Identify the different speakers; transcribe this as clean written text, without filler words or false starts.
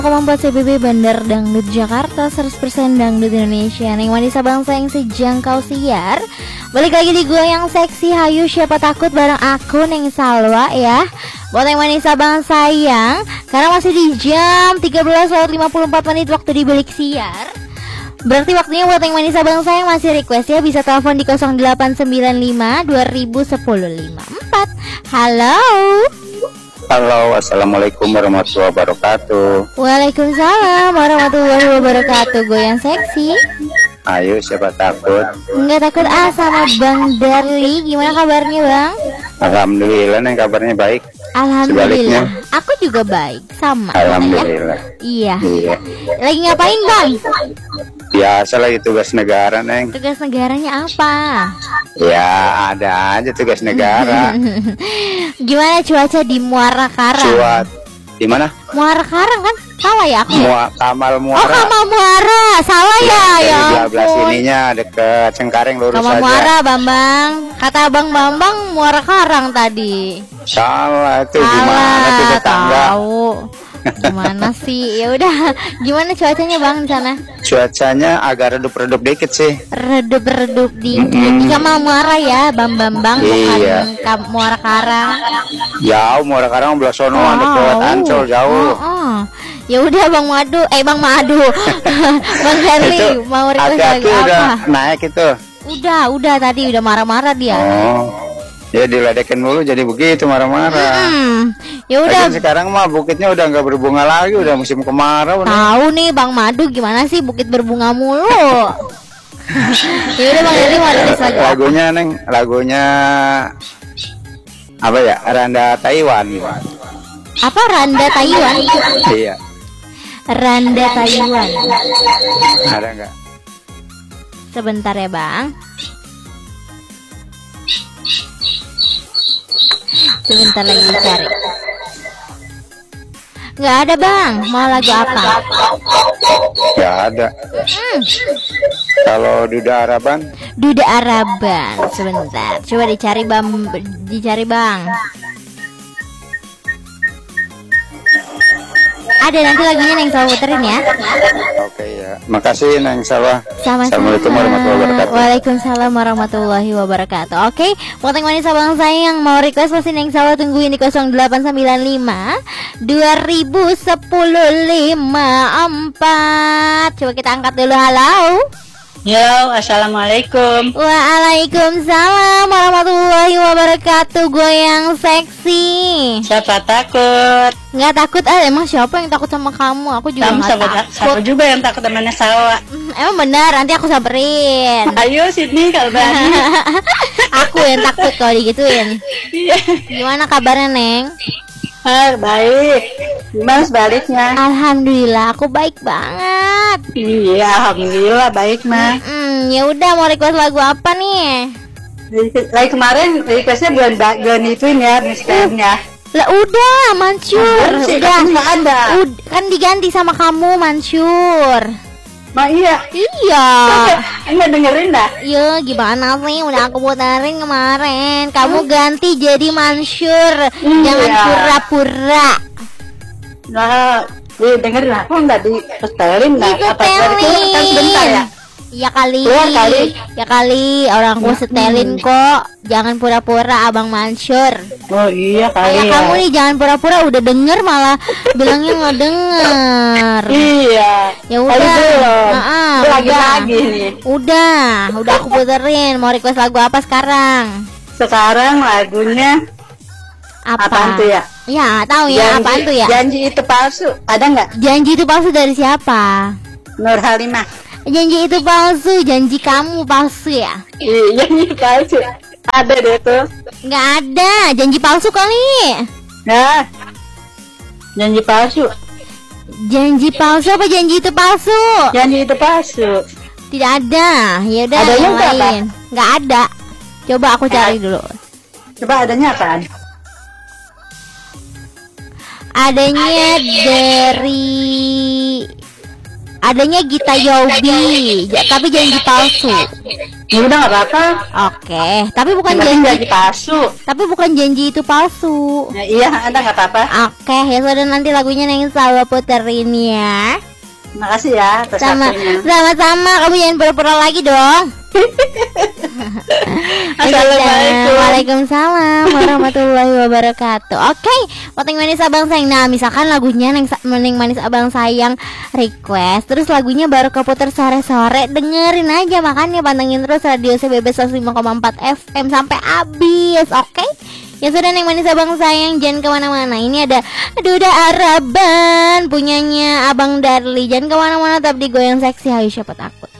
Speaker 1: Aku membuat CBB Bandar Dangdut Jakarta 100% Dangdut Indonesia. Neng Wanita bangsa yang sejangkau siar. Balik lagi di gue yang seksi. Hayu siapa takut bareng aku Neng Salwa ya. Buat Neng Wanita bangsa yang karena masih di jam 13:54 waktu di balik siar. Berarti waktunya buat Neng Wanita bangsa yang masih request ya, bisa telepon di 0895 2010 54. Halo.
Speaker 2: Halo, assalamualaikum warahmatullahi wabarakatuh.
Speaker 1: Waalaikumsalam warahmatullahi wabarakatuh. Goyang seksi.
Speaker 2: Ayo, siapa takut?
Speaker 1: Enggak takut sama Bang Darli. Gimana kabarnya Bang?
Speaker 2: Alhamdulillah, Neng kabarnya baik.
Speaker 1: Alhamdulillah. Aku juga baik. Sama.
Speaker 2: Alhamdulillah.
Speaker 1: Ya? Iya.
Speaker 2: Iya.
Speaker 1: Lagi ngapain Bang?
Speaker 2: Biasa lagi tugas negara, Neng.
Speaker 1: Tugas negaranya apa?
Speaker 2: Ya, ada aja tugas negara.
Speaker 1: Gimana cuaca di Muara Karang?
Speaker 2: Di mana?
Speaker 1: Muara Karang kan? Salah ya aku?
Speaker 2: Kamal Muara.
Speaker 1: Oh, Kamal Muara. Salah ya. Ya
Speaker 2: Dari 12 ininya deket Cengkareng, lurus
Speaker 1: Kamal
Speaker 2: aja.
Speaker 1: Muara, Bambang. Kata Abang Bambang Muara Karang tadi.
Speaker 2: Salah itu gimana tuh tetangga?
Speaker 1: Tahu. Gimana sih? Ya udah. Gimana cuacanya Bang di sana?
Speaker 2: Cuacanya agak redup-redup dikit sih.
Speaker 1: Redup-redup di Kamal Muara ya, Bambang.
Speaker 2: Iya.
Speaker 1: Bukan Muara Karang.
Speaker 2: Jauh, Muara Karang belah sono, deket Ancol jauh.
Speaker 1: Ya udah Bang Madu, Bang Madu. Bang Herli mau request lagi apa?
Speaker 2: Udah naik itu.
Speaker 1: Udah tadi udah marah-marah dia.
Speaker 2: Oh. Ya diledekin mulu jadi begitu marah-marah.
Speaker 1: Ya udah.
Speaker 2: Sekarang mah bukitnya udah nggak berbunga lagi, udah musim kemarau.
Speaker 1: Tahu nih Bang Madu gimana sih bukit berbunga mulu. Ya udah Bang Herli mau request lagi.
Speaker 2: Lagunya Neng, lagunya apa ya? Randa Taiwan.
Speaker 1: Apa Randa Taiwan?
Speaker 2: Iya.
Speaker 1: Randa Taiwan.
Speaker 2: Ada nggak?
Speaker 1: Sebentar ya Bang. Sebentar lagi cari. Nggak ada Bang. Mau lagu apa?
Speaker 2: Nggak ada. Kalau Duda Araban?
Speaker 1: Duda Araban. Sebentar. Coba dicari Bang. Ada nanti lagunya Neng Salwa puterin ya.
Speaker 2: Oke ya. Makasih Neng Salwa.
Speaker 1: Sama-sama.
Speaker 2: Assalamualaikum warahmatullahi wabarakatuh.
Speaker 1: Waalaikumsalam warahmatullahi wabarakatuh. Oke, buat Neng Wanita bangsa yang mau request pasti Neng Salwa tungguin di 0895 2010 54. Coba kita angkat dulu. Halo.
Speaker 3: Yo, assalamualaikum.
Speaker 1: Waalaikumsalam warahmatullahi wabarakatuh. Goyang seksi.
Speaker 3: Siapa takut?
Speaker 1: Nggak takut. Emang siapa yang takut sama kamu? Aku juga nggak takut.
Speaker 3: Siapa juga yang takut sama Salwa?
Speaker 1: Emang benar, nanti aku samperin.
Speaker 3: Ayo sini kalau berani.
Speaker 1: Aku yang takut kalau digituin.
Speaker 3: Iya.
Speaker 1: Gimana kabarnya Neng?
Speaker 3: Baik. Gimana sebaliknya?
Speaker 1: Alhamdulillah, aku baik banget.
Speaker 3: Iya, alhamdulillah baik mah.
Speaker 1: Ya udah, mau request lagu apa nih?
Speaker 3: Lagi kemarin requestnya bulan ituin ya, misalnya.
Speaker 1: Lah udah, Mansur. Udah.
Speaker 3: Nggak ada.
Speaker 1: Kan diganti sama kamu, Mansur.
Speaker 3: Ma iya.
Speaker 1: Iya.
Speaker 3: Enggak dengerin dah.
Speaker 1: Ya gimana sih, udah aku puterin kemarin. Kamu ganti jadi Mansur. Jangan pura-pura.
Speaker 3: Nah, dengerin aku nggak disetelin dah. Apa kan sebentar ya?
Speaker 1: Ya kali. Ya kali orangku setelin
Speaker 3: Hmm.
Speaker 1: kok. Jangan pura-pura Abang Mansur.
Speaker 3: Oh iya kali ya.
Speaker 1: Kamu nih jangan pura-pura udah denger malah bilangnya nggak denger.
Speaker 3: Iya.
Speaker 1: Ya udah.
Speaker 3: Lagi nih.
Speaker 1: Udah aku puterin. Mau request lagu apa sekarang?
Speaker 3: Sekarang lagunya apaan tuh ya?
Speaker 1: Ya tahu ya apaan tuh ya?
Speaker 3: Janji itu palsu. Ada nggak?
Speaker 1: Janji itu palsu dari siapa?
Speaker 3: Nur Halimah.
Speaker 1: Janji itu palsu. Janji kamu palsu ya?
Speaker 3: Iya, janji palsu. Ada deh tuh.
Speaker 1: Nggak ada. Janji palsu kali.
Speaker 3: Nah, janji palsu.
Speaker 1: Janji palsu apa janji itu palsu?
Speaker 3: Janji itu palsu.
Speaker 1: Tidak ada. Ya udah yang lain. Nggak ada. Coba aku cari dulu.
Speaker 3: Coba adanya apaan?
Speaker 1: Adanya Gita Yobi, tapi janji palsu.
Speaker 3: Ya udah nggak apa-apa.
Speaker 1: Oke, tapi bukan
Speaker 3: Yang penting
Speaker 1: janji.
Speaker 3: janji palsu.
Speaker 1: Tapi bukan janji itu palsu.
Speaker 3: Ya, iya, ada nggak apa-apa.
Speaker 1: Oke, ya sudah, nanti lagunya Neng Salwa puterin ya.
Speaker 3: Makasih ya atas waktunya.
Speaker 1: Sama-sama, kamu jangan pura-pura lagi dong.
Speaker 3: Assalamualaikum.
Speaker 1: Waalaikumsalam warahmatullahi wabarakatuh. Oke, Poteng Manis Abang Sayang. Nah, misalkan lagunya Neng Manis Abang Sayang request, terus lagunya baru keputar sore-sore, dengerin aja, makanya pantengin terus radio CBB 105,4 FM sampai habis. Oke, ya sudah, Neng Manis Abang Sayang, jangan kemana-mana. Ini ada Duda Araban punyanya Abang Darli. Jangan kemana-mana, tetap digoyang seksi. Hayu siapa takut.